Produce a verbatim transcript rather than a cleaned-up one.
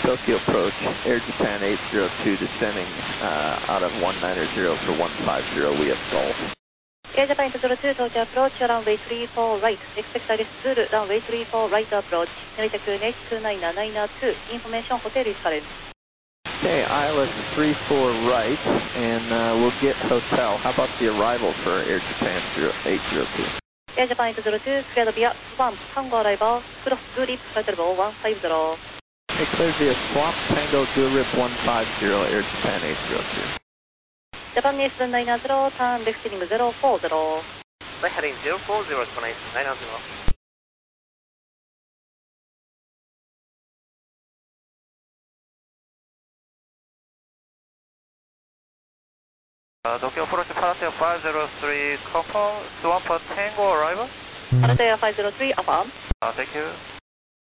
Tokyo approach, Air Japan eight zero two descending uh, out of one nine zero for one five zero, we have Golf. Air Japan eight zero two, Tokyo approach, runway three four right, expect Alice Zulu, runway three four right approach, Narita Q N H two nine nine two, information hotel is current. Okay, I L S three four right, and uh, we'll get hotel. How about the arrival for Air Japan eight zero two? Air Japan eight zero two, cleared via Swamp, Tango arrival, cross Gurip, flight level one five zero. Okay, cleared via Swamp, Tango, Gurip one five zero, Air Japan eight zero two. Japan eight seven nine zero, turn left heading zero four zero. Right heading zero four zero, Japan eight seven nine zero. Uh, Tokyo approach Palacio five zero three, confirm, Swamp Tango arrival. Palacio five zero three, affirm. Uh, thank you.